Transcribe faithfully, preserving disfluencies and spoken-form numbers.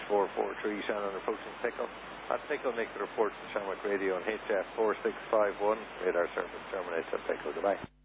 four four three, Shannon approaching Pickle. At Pickle, make the report to Shamrock Radio on H F four six five one. Radar service terminates at Pickle. Goodbye.